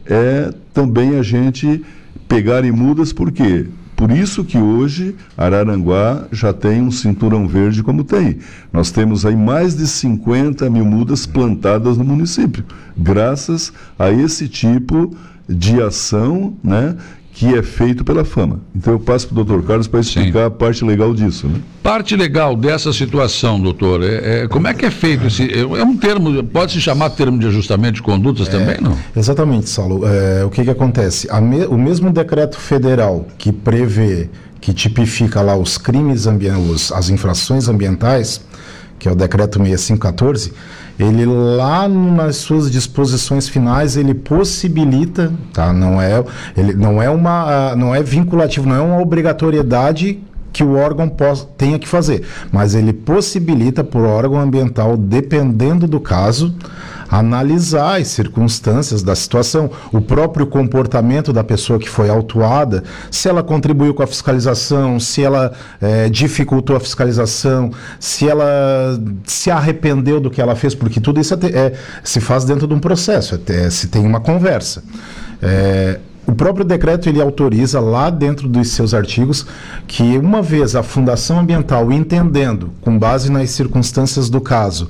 é também a gente pegar em mudas, por quê? Por isso que hoje Araranguá já tem um cinturão verde como tem. Nós temos aí mais de 50 mil mudas plantadas no município, graças a esse tipo de ação, né, que é feito pela Fama. Então eu passo para o doutor Carlos para explicar a parte legal disso, né? Parte legal dessa situação, doutor, como é que é feito esse... É um termo, pode se chamar termo de ajustamento de condutas também, não? Exatamente, Saulo. O que acontece? O mesmo decreto federal que prevê, que tipifica lá os crimes ambientais, as infrações ambientais, que é o decreto 6514, ele lá nas suas disposições finais, ele possibilita, tá? Não é vinculativo, não é uma obrigatoriedade que o órgão tenha que fazer, mas ele possibilita para o órgão ambiental, dependendo do caso, analisar as circunstâncias da situação, o próprio comportamento da pessoa que foi autuada, se ela contribuiu com a fiscalização, se ela dificultou a fiscalização, se ela se arrependeu do que ela fez, porque tudo isso se faz dentro de um processo, se tem uma conversa. O próprio decreto ele autoriza lá dentro dos seus artigos que uma vez a Fundação Ambiental entendendo, com base nas circunstâncias do caso,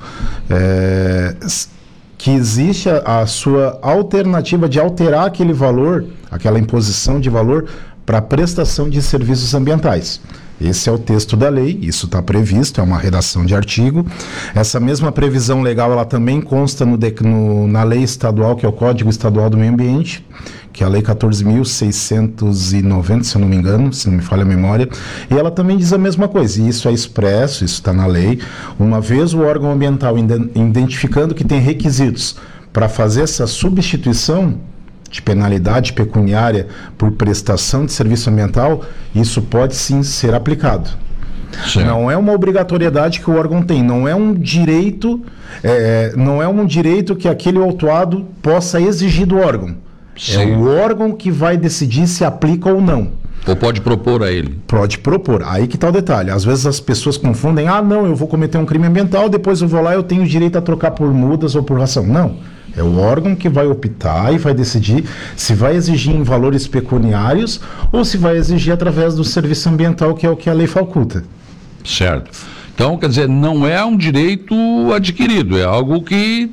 que existe a sua alternativa de alterar aquele valor, aquela imposição de valor para prestação de serviços ambientais. Esse é o texto da lei, isso está previsto, é uma redação de artigo. Essa mesma previsão legal ela também consta na lei estadual, que é o Código Estadual do Meio Ambiente, que é a Lei 14.690, se eu não me engano, se não me falha a memória, e ela também diz a mesma coisa, e isso é expresso, isso está na lei. Uma vez o órgão ambiental identificando que tem requisitos para fazer essa substituição de penalidade pecuniária por prestação de serviço ambiental, isso pode sim ser aplicado. Sim. Não é uma obrigatoriedade que o órgão tem, não é um direito, que aquele autuado possa exigir do órgão. Sim. É o órgão que vai decidir se aplica ou não. Ou pode propor a ele? Pode propor. Aí que está o detalhe. Às vezes as pessoas confundem, não, eu vou cometer um crime ambiental, depois eu vou lá e eu tenho o direito a trocar por mudas ou por ração. Não. É o órgão que vai optar e vai decidir se vai exigir em valores pecuniários ou se vai exigir através do serviço ambiental, que é o que a lei faculta. Certo. Então, quer dizer, não é um direito adquirido, é algo que...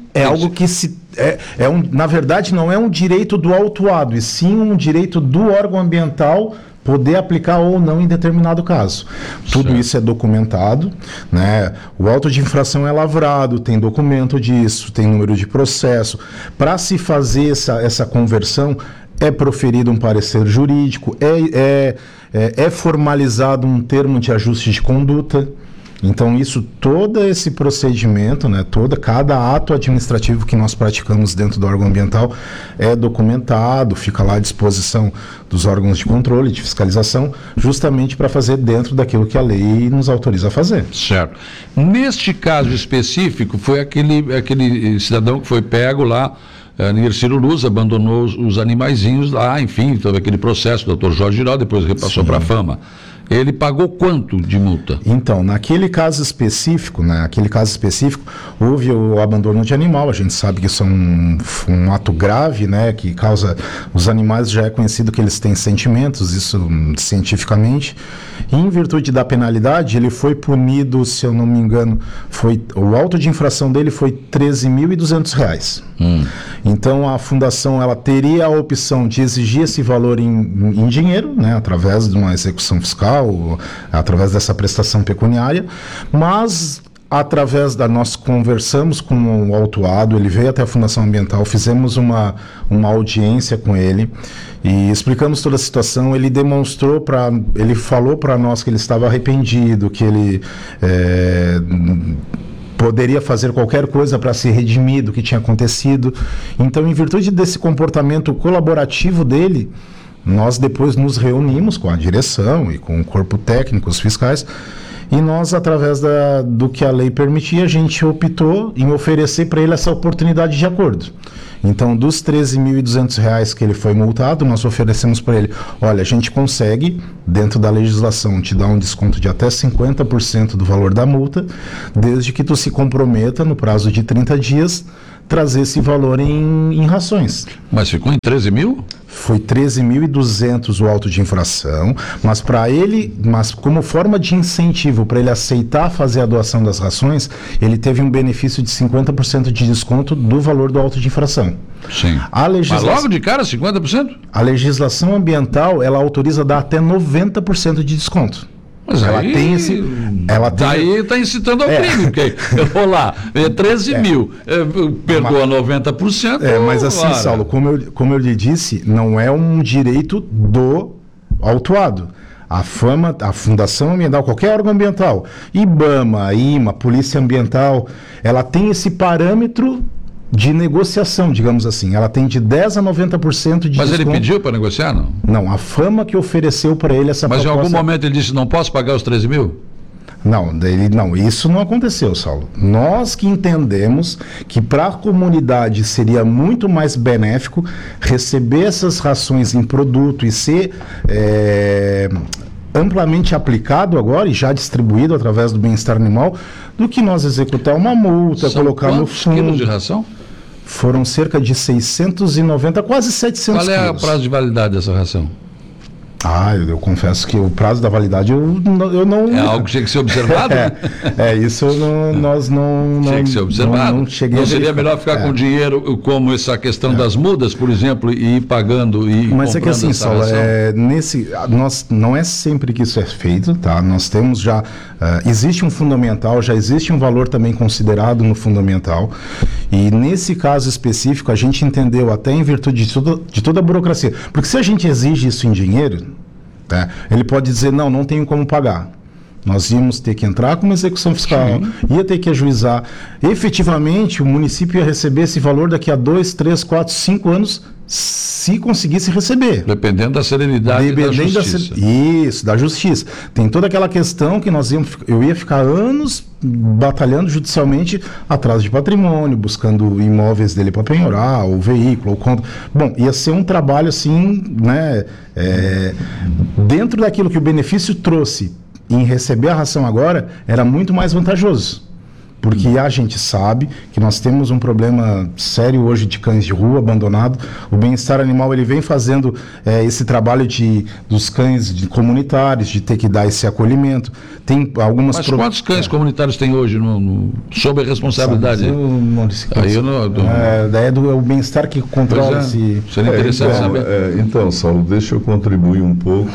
na verdade, não é um direito do autuado, e sim um direito do órgão ambiental poder aplicar ou não em determinado caso. Tudo isso é documentado, né? O auto de infração é lavrado, tem documento disso, tem número de processo. Para se fazer essa conversão, é proferido um parecer jurídico, é formalizado um termo de ajuste de conduta. Então todo esse procedimento, né, cada ato administrativo que nós praticamos dentro do órgão ambiental é documentado, fica lá à disposição dos órgãos de controle, de fiscalização, justamente para fazer dentro daquilo que a lei nos autoriza a fazer. Certo. Neste caso específico, foi aquele cidadão que foi pego lá em Ercílio Luz, abandonou os animaizinhos lá, enfim, teve aquele processo, o doutor Jorge Girau, depois repassou para a Fama. Ele pagou quanto de multa? Então, naquele caso específico, houve o abandono de animal. A gente sabe que isso é um ato grave, né, que causa... Os animais já é conhecido que eles têm sentimentos, isso cientificamente. E, em virtude da penalidade, ele foi punido, se eu não me engano, o auto de infração dele foi R$13.200. Então, a fundação ela teria a opção de exigir esse valor em dinheiro, né, através de uma execução fiscal, através dessa prestação pecuniária, mas nós conversamos com o autuado, ele veio até a Fundação Ambiental, fizemos uma audiência com ele e explicamos toda a situação. Ele ele falou para nós que ele estava arrependido, que ele poderia fazer qualquer coisa para se redimir do que tinha acontecido. Então, em virtude desse comportamento colaborativo dele, nós depois nos reunimos com a direção e com o corpo técnico, os fiscais, e nós, através do que a lei permitia, a gente optou em oferecer para ele essa oportunidade de acordo. Então, dos R$13.200 que ele foi multado, nós oferecemos para ele, olha, a gente consegue, dentro da legislação, te dar um desconto de até 50% do valor da multa, desde que tu se comprometa, no prazo de 30 dias, trazer esse valor em rações. Mas ficou em 13 mil? Foi 13.200 o auto de infração, mas como forma de incentivo para ele aceitar fazer a doação das rações, ele teve um benefício de 50% de desconto do valor do auto de infração. Sim. Mas logo de cara, 50%? A legislação ambiental, ela autoriza dar até 90% de desconto. Mas ela aí, tem esse. Daí está incitando ao crime, porque eu vou lá, 13 mil, perdoa 90%. Mas assim, Saulo, como eu lhe disse, não é um direito do autuado. A Fundação Ambiental, qualquer órgão ambiental, IBAMA, IMA, Polícia Ambiental, ela tem esse parâmetro de negociação, digamos assim. Ela tem de 10% a 90% de Mas desconto. ele pediu para negociar, não? Não, a Fama que ofereceu para ele essa proposta... Mas em algum momento ele disse, não posso pagar os 13 mil? Não, isso não aconteceu, Saulo. Nós que entendemos que para a comunidade seria muito mais benéfico receber essas rações em produto e ser amplamente aplicado agora e já distribuído através do bem-estar animal, do que nós executar uma multa, colocar no fundo. Quilos de ração? Foram cerca de 690, quase 700 quilos. Qual é o prazo de validade dessa ração? Eu confesso que o prazo da validade eu não... É algo que tinha que ser observado? Isso nós não... Tinha que ser observado. Não seria melhor ficar com dinheiro como essa questão das mudas, por exemplo, e ir pagando e Mas é que assim, Saulo, não é sempre que isso é feito, tá? Nós temos já... existe um fundamental, já existe um valor também considerado no fundamental, e nesse caso específico a gente entendeu, até em virtude de toda a burocracia, porque se a gente exige isso em dinheiro, ele pode dizer, não tenho como pagar. Nós íamos ter que entrar com uma execução fiscal, ia ter que ajuizar. Efetivamente, o município ia receber esse valor daqui a 2, 3, 4, 5 anos, se conseguisse receber. Dependendo da serenidade da justiça. Isso, da justiça. Tem toda aquela questão que eu ia ficar anos batalhando judicialmente atrás de patrimônio, buscando imóveis dele para penhorar, ou veículo, ou conta. Bom, ia ser um trabalho assim, dentro daquilo que o benefício trouxe em receber a ração agora, era muito mais vantajoso. Porque a gente sabe que nós temos um problema sério hoje de cães de rua abandonados. O bem-estar animal ele vem fazendo esse trabalho dos cães comunitários, de ter que dar esse acolhimento. Tem algumas... Mas quantos cães comunitários tem hoje sob a responsabilidade? Daí é o bem-estar que controla esse... Seria interessante saber. Então, Saulo, deixa eu contribuir um pouco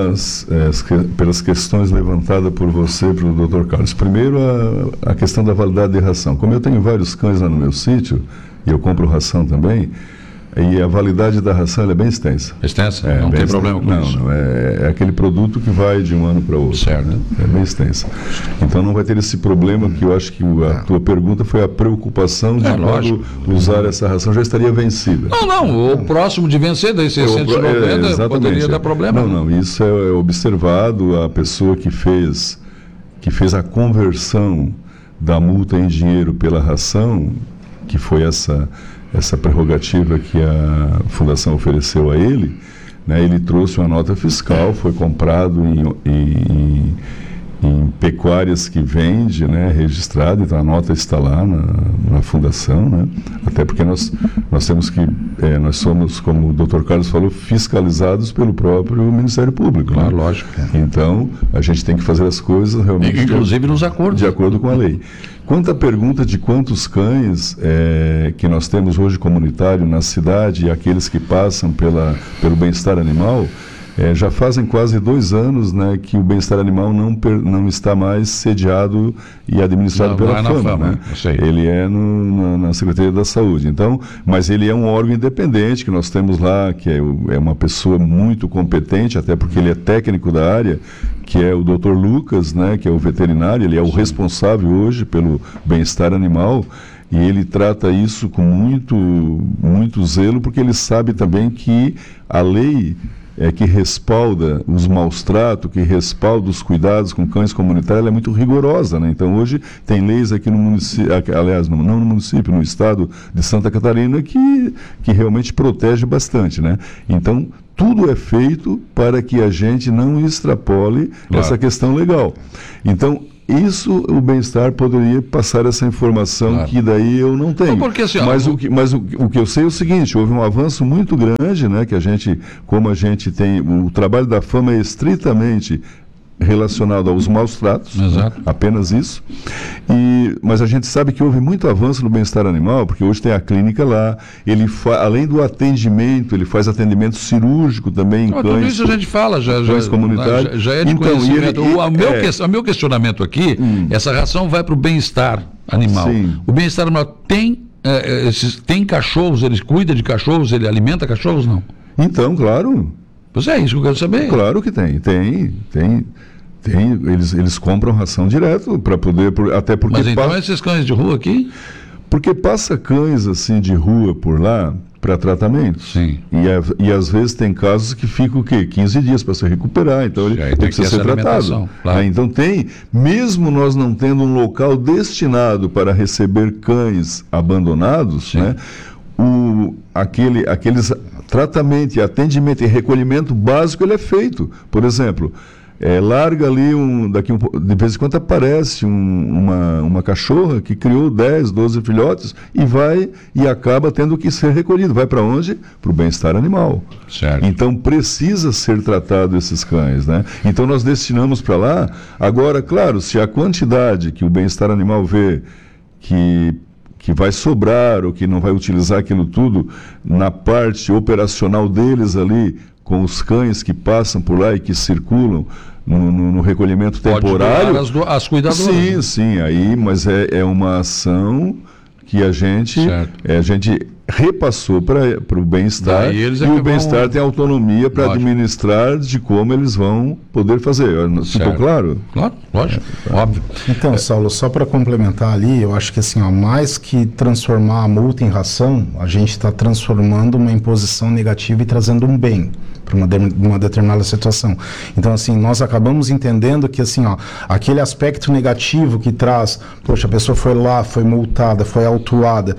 pelas questões levantadas por você e pelo Dr. Carlos. Primeiro, a questão da validade de ração. Como eu tenho vários cães lá no meu sítio, e eu compro ração também, e a validade da ração é bem extensa. Extensa? Não tem problema com isso? Não, é aquele produto que vai de um ano para outro. Certo. Né? É bem extensa. Então não vai ter esse problema que eu acho que a tua pergunta foi a preocupação de quando usar essa ração já estaria vencida. Não, o próximo de vencer, daí 690, poderia dar problema. Não, isso é observado, a pessoa que fez a conversão da multa em dinheiro pela ração, que foi essa prerrogativa que a Fundação ofereceu a ele, ele trouxe uma nota fiscal, foi comprado em pecuárias que vende, registrado, então a nota está lá na Fundação, até porque nós temos que, nós somos, como o Dr. Carlos falou, fiscalizados pelo próprio Ministério Público. Claro, lógico. Então, a gente tem que fazer as coisas realmente... Inclusive nos acordos. De acordo com a lei. Quanto à pergunta de quantos cães que nós temos hoje comunitário na cidade e aqueles que passam pelo bem-estar animal, já fazem quase 2 anos que o bem-estar animal não está mais sediado e administrado pela Fama. Ele é na Secretaria da Saúde. Então, mas ele é um órgão independente que nós temos lá, que é uma pessoa muito competente, até porque ele é técnico da área, que é o Dr. Lucas, que é o veterinário, ele é o responsável hoje pelo bem-estar animal. E ele trata isso com muito zelo, porque ele sabe também que a lei que respalda os maus-tratos, que respalda os cuidados com cães comunitários, ela é muito rigorosa, Então hoje tem leis aqui no município, aliás, não no município, no estado de Santa Catarina, que realmente protege bastante, Então, tudo é feito para que a gente não extrapole essa questão legal. Então, isso o Bem-Estar poderia passar essa informação, Claro. que daí eu não tenho. Não, porque, assim, mas ó, o que eu sei é o seguinte, houve um avanço muito grande, né, que a gente, como a gente tem, o trabalho da Fama é estritamente relacionado aos maus tratos, Exato. né, apenas isso. Mas a gente sabe que houve muito avanço no bem-estar animal, porque hoje tem a clínica lá, além do atendimento, ele faz atendimento cirúrgico também em Não, cães. tudo isso a gente fala, cães comunitários. já é de Então, conhecimento. e O meu questionamento aqui, essa ração vai para o bem-estar animal. Sim. O bem-estar animal tem cachorros, ele cuida de cachorros, ele alimenta cachorros, não? Então, claro. Pois é isso que eu quero saber. Claro que tem. Eles compram ração direto para poder, até porque Mas então esses cães de rua aqui? porque passa cães assim de rua por lá para tratamento. Sim. E às vezes tem casos que ficam o quê? 15 dias para se recuperar, então ele Aí tem que precisa ter ser essa tratado. alimentação, claro. Então mesmo nós não tendo um local destinado para receber cães abandonados, Sim. né? Aqueles tratamento e atendimento e recolhimento básico ele é feito. Por exemplo, larga ali de vez em quando aparece uma cachorra que criou 10, 12 filhotes e acaba tendo que ser recolhido. Vai para onde? Para o bem-estar animal. Certo. Então precisa ser tratado esses cães, né? Então nós destinamos para lá. Agora, claro, se a quantidade que o bem-estar animal vê que vai sobrar ou que não vai utilizar aquilo tudo na parte operacional deles ali, com os cães que passam por lá e que circulam no recolhimento temporário. Pode doar as cuidadoras. Sim, mas é uma ação que a gente repassou para o bem-estar, Daí eles e é o que bem-estar vão- tem autonomia para Lógico. administrar de como eles vão poder fazer. Ficou Certo. claro? Claro, lógico, óbvio. Então, Saulo, só para complementar ali, eu acho que assim, ó, mais que transformar a multa em ração, a gente está transformando uma imposição negativa e trazendo um bem para uma determinada situação. Então, assim, nós acabamos entendendo que, assim, ó, aquele aspecto negativo que traz, poxa, a pessoa foi lá, foi multada, foi autuada,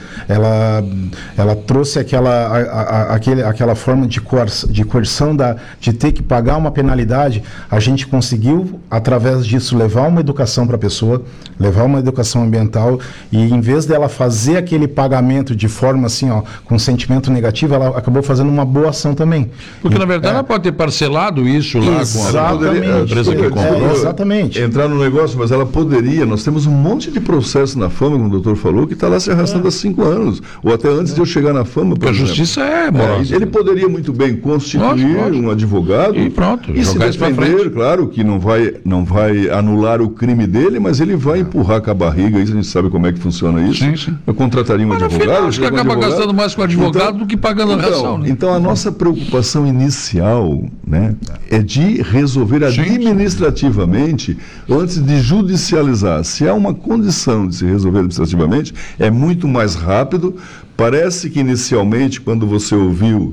ela trouxe aquela forma de coerção de ter que pagar uma penalidade. A gente conseguiu, através disso, levar uma educação para a pessoa, levar uma educação ambiental, e em vez dela fazer aquele pagamento de forma assim, ó, com sentimento negativo, ela acabou fazendo uma boa ação também. Porque, na verdade, ela pode ter parcelado isso lá com a empresa que comprou. Exatamente. Entrar no negócio, mas ela poderia. Nós temos um monte de processo na Fama, como o doutor falou, que está lá se arrastando há 5 anos, ou até antes de eu chegar na Fama. Porque a justiça é morosa. Ele poderia muito bem constituir Lógico. um advogado E pronto, e se jogar isso pra defender, frente. claro que não vai anular o crime dele, mas ele vai empurrar com a barriga. Isso a gente sabe como é que funciona isso. Sim. Eu contrataria um Mas, no advogado. final, acho que chega um acaba advogado. gastando mais com o advogado do que pagando a ração, né? Então a nossa preocupação inicial, né, é de resolver administrativamente antes de judicializar. Se há uma condição de se resolver administrativamente, é muito mais rápido. Parece que inicialmente, quando você ouviu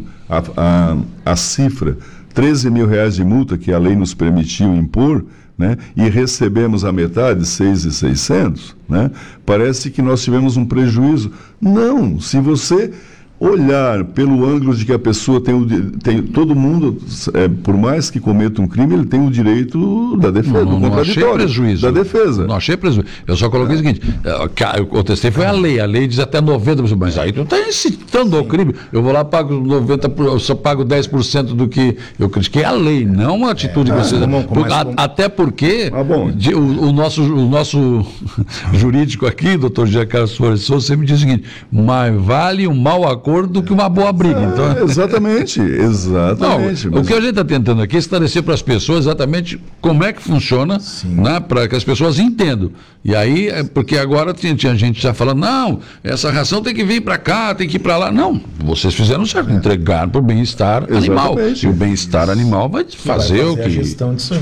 a cifra, 13 mil reais de multa que a lei nos permitiu impor, né, e recebemos a metade, 6.600, né, parece que nós tivemos um prejuízo. Não, se você olhar pelo ângulo de que a pessoa tem todo mundo, por mais que cometa um crime, ele tem o direito da defesa, do Não achei contraditório, prejuízo. da defesa. Não achei prejuízo. Eu só coloquei o seguinte, eu contestei, foi a lei diz até 90%, mas aí tu está incitando ao crime. Eu vou lá, pago 90%, eu só pago 10% do que eu critiquei. A lei, não a atitude que vocês... Até porque o nosso jurídico aqui, doutor Jean Carlos Flores Souza, sempre diz o seguinte, mais vale um mau acordo do que uma boa briga. Então... Exatamente. Não, o que a gente está tentando aqui é esclarecer para as pessoas exatamente como é que funciona, né, para que as pessoas entendam. E aí, porque agora tinha gente já falando, não, essa ração tem que vir para cá, tem que ir para lá. Não, vocês fizeram certo, entregaram para o bem-estar animal. E o bem-estar animal vai fazer o que... a gestão disso aí.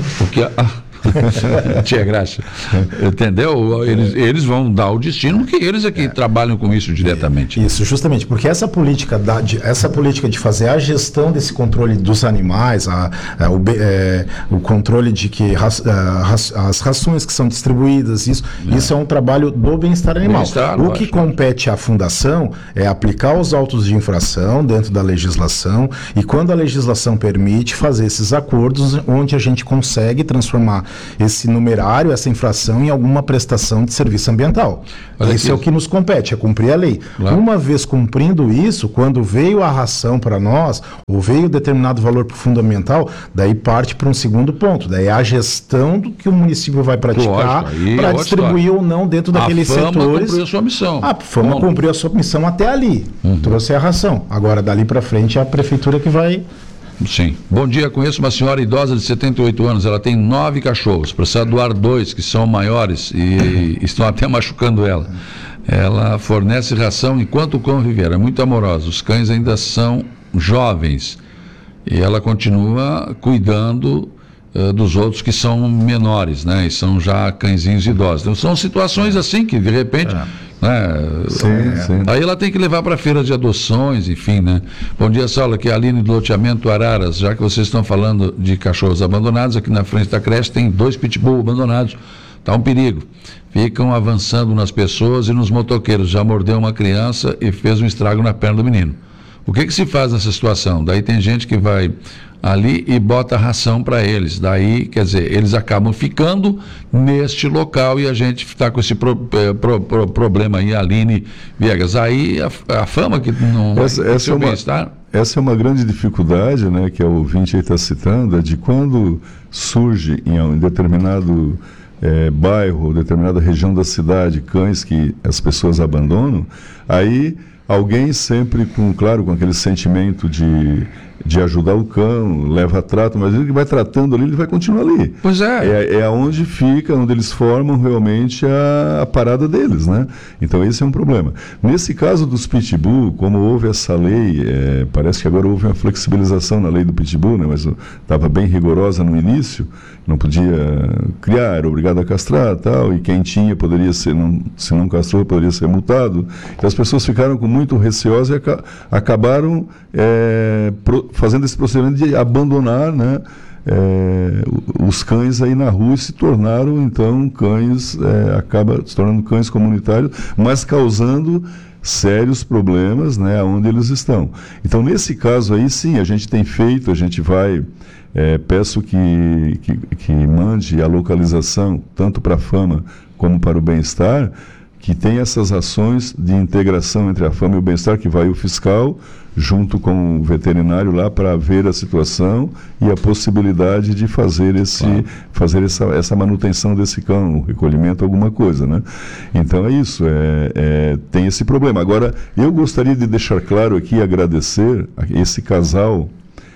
Tia Graça, entendeu? Eles vão dar o destino, porque eles aqui trabalham com isso diretamente. Isso, justamente, porque essa política de fazer a gestão desse controle dos animais, o controle de que as rações que são distribuídas, isso é um trabalho do bem-estar animal. O que compete à fundação é aplicar os autos de infração dentro da legislação, e quando a legislação permite, fazer esses acordos onde a gente consegue transformar esse numerário, essa infração em alguma prestação de serviço ambiental. Isso é o que nos compete, é cumprir a lei. Claro. Uma vez cumprindo isso, quando veio a ração para nós, ou veio determinado valor para o fundo ambiental, daí parte para um segundo ponto, daí é a gestão do que o município vai praticar para distribuir ou não dentro daqueles setores. A FAMA cumpriu a sua missão. A FAMA cumpriu a sua missão até ali, trouxe a ração. Agora, dali para frente, é a prefeitura que vai... Sim. Bom dia, conheço uma senhora idosa de 78 anos, ela tem 9 cachorros, precisa doar 2 que são maiores e estão até machucando ela. Ela fornece ração enquanto o cão viver, é muito amorosa, os cães ainda são jovens e ela continua cuidando dos outros que são menores, né, e são já cãezinhos idosos. Então são situações assim que de repente... Sim. Aí ela tem que levar para feira de adoções, enfim, né? Bom dia, Saulo, aqui é a Aline do loteamento Araras. Já que vocês estão falando de cachorros abandonados, aqui na frente da creche tem 2 pitbull abandonados. Tá um perigo. Ficam avançando nas pessoas e nos motoqueiros. Já mordeu uma criança e fez um estrago na perna do menino. O que se faz nessa situação? Daí tem gente que vai ali e bota ração para eles. Daí, quer dizer, eles acabam ficando neste local e a gente está com esse problema aí, Aline Viegas. Aí a FAMA que não vai ter seu bem-estar. Essa é uma grande dificuldade, né, que o ouvinte aí está citando, é de quando surge em determinado bairro, determinada região da cidade, cães que as pessoas abandonam, aí alguém sempre, com aquele sentimento de ajudar o cão, leva trato, mas ele que vai tratando ali, ele vai continuar ali. Pois é. É onde fica, onde eles formam realmente a parada deles, né? Então esse é um problema. Nesse caso dos pitbull, como houve essa lei, parece que agora houve uma flexibilização na lei do pitbull, né? Mas estava bem rigorosa no início, não podia criar, era obrigado a castrar tal, e quem tinha poderia ser, se não castrou, poderia ser multado. Então as pessoas ficaram com muito receosas e acabaram fazendo esse procedimento de abandonar, né, os cães aí na rua e se tornaram então cães, acaba se tornando cães comunitários, mas causando sérios problemas, né, onde eles estão. Então nesse caso aí sim, a gente tem feito, a gente vai, peço que mande a localização tanto para a FAMA como para o bem-estar, que tem essas ações de integração entre a FAMA e o bem-estar, que vai o fiscal junto com o veterinário lá para ver a situação e a possibilidade de fazer essa manutenção desse cão, o recolhimento, alguma coisa, né? Então é isso, tem esse problema. Agora, eu gostaria de deixar claro aqui, agradecer a esse casal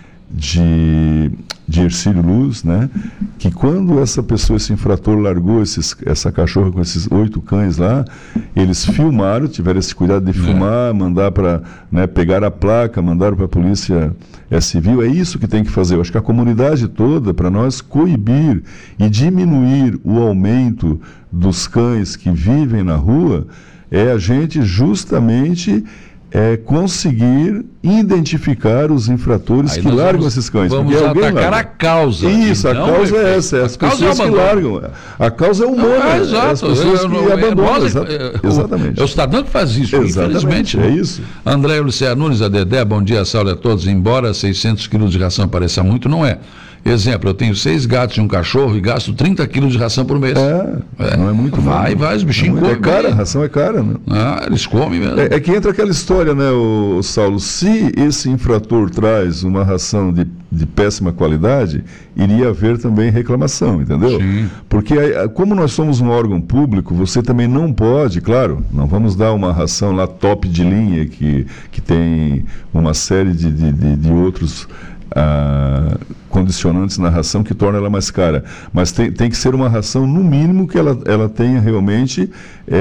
de Hercílio Luz, né, que quando essa pessoa, esse infrator, largou essa cachorra com esses 8 cães lá, eles filmaram, tiveram esse cuidado de filmar, mandar para, né, pegar a placa, mandaram para a polícia civil. É isso que tem que fazer. Eu acho que a comunidade toda, para nós coibir e diminuir o aumento dos cães que vivem na rua, é a gente justamente conseguir identificar os infratores aí que largam esses cães. Vamos atacar a causa. Isso, a causa é essa, as pessoas que largam. A causa é humana, exato. As pessoas que abandonam. Exatamente. É o cidadão que faz isso, infelizmente. É isso. André Luciano Nunes, a Dedé, bom dia, saúde a todos. Embora 600 quilos de ração pareça muito, não é. Exemplo, eu tenho 6 gatos e um cachorro e gasto 30 quilos de ração por mês. Não é muito. Vai, os bichinhos comem. É cara, a ração é cara, né? Eles comem mesmo. É que entra aquela história, né, Saulo? Se esse infrator traz uma ração de péssima qualidade, iria haver também reclamação, entendeu? Sim. Porque como nós somos um órgão público, você também não pode, claro, não vamos dar uma ração lá top de linha que tem uma série de outros condicionantes na ração que torna ela mais cara, mas tem que ser uma ração no mínimo que ela tenha realmente,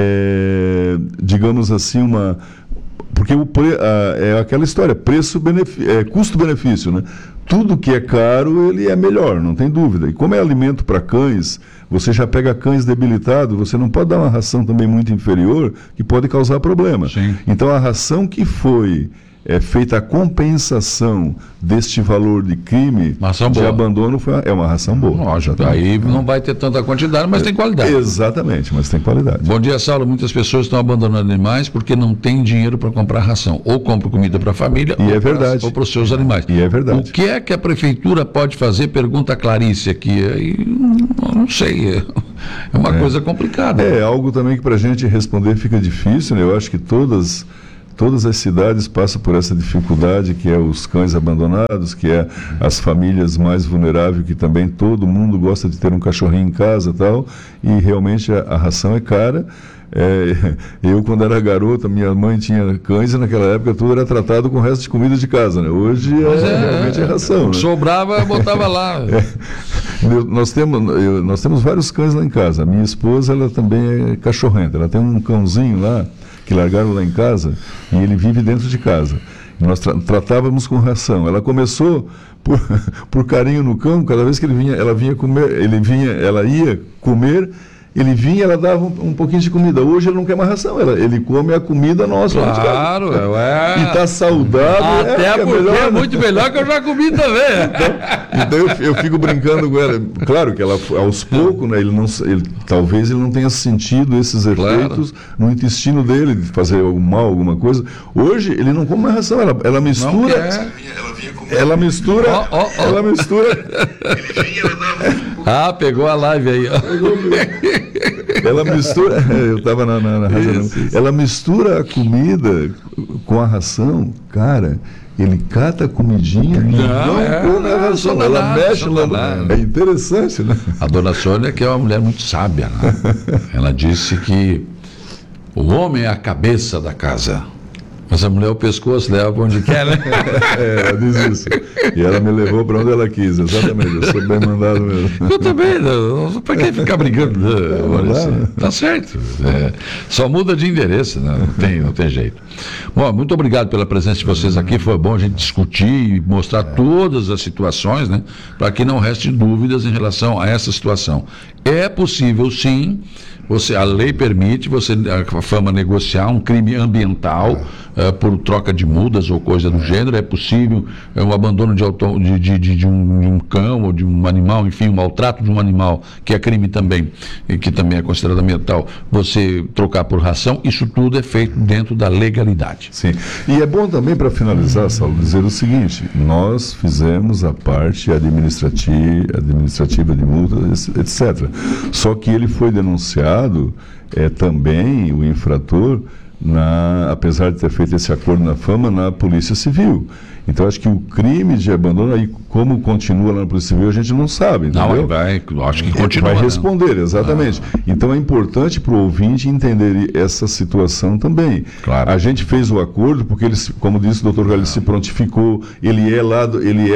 digamos assim, porque é aquela história, custo-benefício, né? Tudo que é caro, ele é melhor, não tem dúvida. E como é alimento para cães, você já pega cães debilitados, você não pode dar uma ração também muito inferior, que pode causar problema. Sim. Então a ração que foi é feita a compensação deste valor de crime Ração de boa. abandono, é uma ração boa. Lógico, aí não vai ter tanta quantidade, mas tem qualidade. Exatamente, mas tem qualidade. Bom dia, Saulo. Muitas pessoas estão abandonando animais porque não tem dinheiro para comprar ração. Ou compra comida para a família, E é verdade. ou para os seus animais. E é verdade. O que é que a prefeitura pode fazer? Pergunta a Clarice aqui. Não sei. É uma coisa complicada. É algo também que para a gente responder fica difícil, né? Eu acho que todas as cidades passam por essa dificuldade, que é os cães abandonados, que é as famílias mais vulneráveis, que também todo mundo gosta de ter um cachorrinho em casa e tal, e realmente a ração é cara. Eu, quando era garota, minha mãe tinha cães e naquela época tudo era tratado com o resto de comida de casa, né? Hoje realmente é ração. Né? Sobrava, botava lá. Nós temos vários cães lá em casa. A minha esposa, ela também é cachorrenta. Ela tem um cãozinho lá, que largaram lá em casa, e ele vive dentro de casa. Nós tratávamos com ração. Ela começou por carinho no cão. Cada vez que ele vinha, ela ia comer. Ele vinha, ela dava um pouquinho de comida. Hoje ele não quer mais ração, ele come a comida nossa. Claro, E está saudável. Até porque é muito melhor que eu já comi também. Então eu fico brincando com ela. Claro que ela, aos poucos, né, talvez ele não tenha sentido esses efeitos no intestino dele, de fazer mal, alguma coisa. Hoje ele não come mais ração, ela mistura. Ela mistura. Ela mistura. Pegou a live aí. Ela mistura. Eu estava na razão. Ela mistura a comida com a ração, cara. Ele cata a comidinha e não come a ração. Ela mexe lá. É interessante, né? A dona Sônia, que é uma mulher muito sábia, né? Ela disse que o homem é a cabeça da casa. Mas a mulher, o pescoço, leva onde quer, né? Ela diz isso. E ela me levou para onde ela quis, exatamente. Eu sou bem mandado mesmo. Eu também, para que ficar brigando? Tá certo. Só muda de endereço, né? Não tem jeito. Bom, muito obrigado pela presença de vocês aqui. Foi bom a gente discutir e mostrar todas as situações, né? Para que não reste dúvidas em relação a essa situação. É possível, sim. A lei permite a Fama negociar um crime ambiental por troca de mudas ou coisa do gênero. É possível o abandono de um cão ou de um animal, enfim, o maltrato de um animal, que é crime também, e que também é considerado ambiental, você trocar por ração. Isso tudo é feito dentro da legalidade. Sim. E é bom também, para finalizar, Saulo, dizer o seguinte: nós fizemos a parte administrativa de multas, etc. Só que ele foi denunciado também, o infrator, apesar de ter feito esse acordo na Fama, na Polícia Civil. Então, acho que o crime de abandono, aí como continua lá na Polícia Civil, a gente não sabe, entendeu? Acho que continua. Vai responder, exatamente. Então, é importante para o ouvinte entender essa situação também. Claro. A gente fez o acordo porque ele, como disse o doutor Galli, se prontificou, ele é lá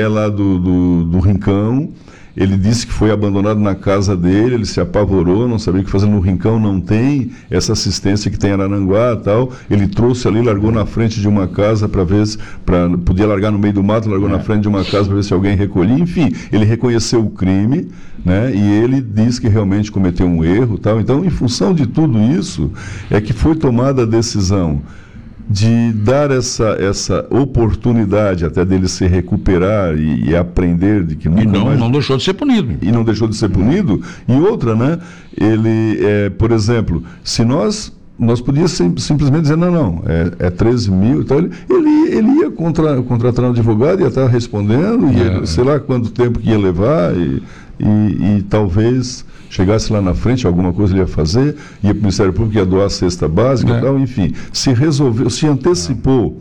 do Rincão. Ele disse que foi abandonado na casa dele, ele se apavorou, não sabia o que fazer. No Rincão não tem essa assistência que tem em Araranguá e tal. Ele trouxe ali, largou na frente de uma casa podia largar no meio do mato, largou na frente de uma casa para ver se alguém recolhia. Enfim, ele reconheceu o crime, né? E ele disse que realmente cometeu um erro, tal. Então, em função de tudo isso, é que foi tomada a decisão de dar essa oportunidade até dele se recuperar e aprender de que nunca mais... não deixou de ser punido. E não deixou de ser punido. E outra, né? Ele, por exemplo, se nós podíamos simplesmente dizer, não, é 13 mil, então ele ia contratar um advogado, ia estar respondendo, sei lá quanto tempo que ia levar, e talvez chegasse lá na frente, alguma coisa ele ia fazer, ia para o Ministério Público, ia doar a cesta básica e tal, enfim, se antecipou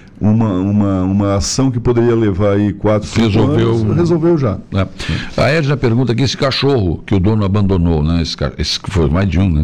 uma ação que poderia levar aí 4, 5 anos, resolveu já. A Edna pergunta aqui, esse cachorro que o dono abandonou, né? Esse que foi mais de um, né?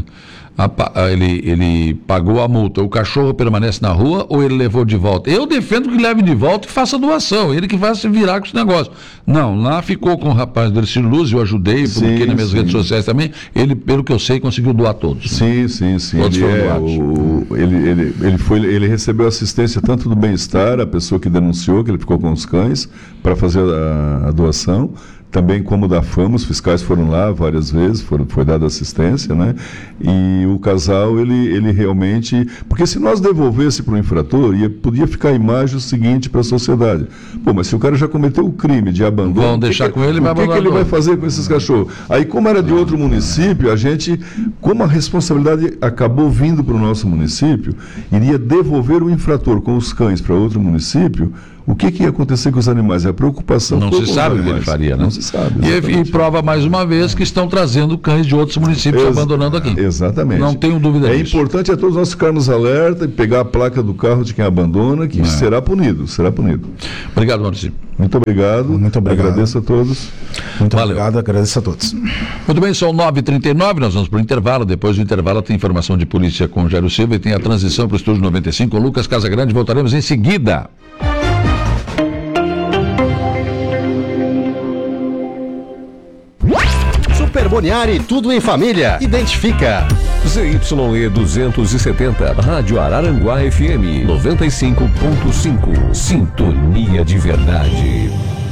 Ele pagou a multa, o cachorro permanece na rua ou ele levou de volta? Eu defendo que leve de volta e faça doação, ele que vai se virar com esse negócio. Não, lá ficou com o rapaz do Ercílio Luz, eu ajudei, publiquei nas minhas redes sociais também, ele, pelo que eu sei, conseguiu doar todos. Sim. Todos foram doados. Ele recebeu assistência tanto do bem-estar, a pessoa que denunciou, que ele ficou com os cães, para fazer a doação, também como da Fama, os fiscais foram lá várias vezes, foi dada assistência, né? E o casal, ele realmente... Porque se nós devolvesse para o infrator, podia ficar a imagem o seguinte para a sociedade. Pô, mas se o cara já cometeu o crime de abandono... Vão deixar com ele, o que ele vai fazer com esses cachorros? Aí, como era de outro município, a gente, como a responsabilidade acabou vindo para o nosso município, iria devolver o infrator com os cães para outro município. O que ia acontecer com os animais? A preocupação... Não se sabe o que ele faria, né? Não se sabe. E prova mais uma vez que estão trazendo cães de outros municípios abandonando aqui. Exatamente. Não tenho dúvida disso. É importante a todos nós ficarmos alerta e pegar a placa do carro de quem abandona, que será punido, será punido. Obrigado, Maurício. Muito obrigado. Muito obrigado. Agradeço a todos. Muito obrigado, agradeço a todos. Muito bem, são 9h39, nós vamos para o intervalo. Depois do intervalo tem informação de polícia com Jairo Silva e tem a transição para o Estúdio 95 com Lucas Casagrande. Voltaremos em seguida. Super Boniari, tudo em família. Identifica. ZYE 270, Rádio Araranguá FM 95.5. Sintonia de verdade.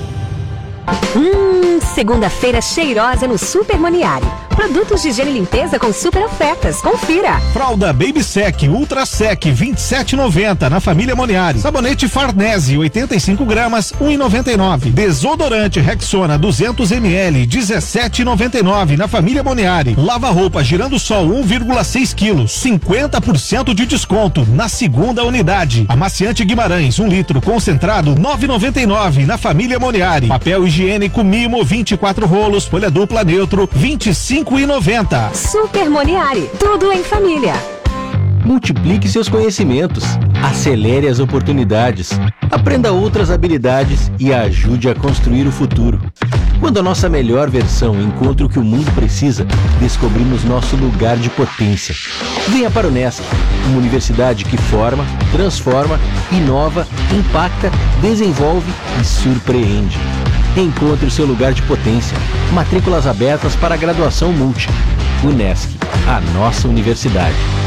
Segunda-feira cheirosa no Super Moniari. Produtos de higiene e limpeza com super ofertas. Confira. Fralda Baby Sec Ultra Sec 27,90 na família Moniari. Sabonete Farnese 85 gramas 1,99. Desodorante Rexona 200 ml 17,99 na família Moniari. Lava roupa Girando Sol 1,6 kg 50% de desconto na segunda unidade. Amaciante Guimarães 1 litro concentrado 9,99 na família Moniari. Papel higiênico Mimo 24 rolos folha dupla neutro 25,90. Super Moniari, tudo em família. Multiplique seus conhecimentos, acelere as oportunidades, aprenda outras habilidades e ajude a construir o futuro. Quando a nossa melhor versão encontra o que o mundo precisa, descobrimos nosso lugar de potência. Venha para o Unesc, uma universidade que forma, transforma, inova, impacta, desenvolve e surpreende. Encontre o seu lugar de potência. Matrículas abertas para a graduação multi. Unesc, a nossa universidade.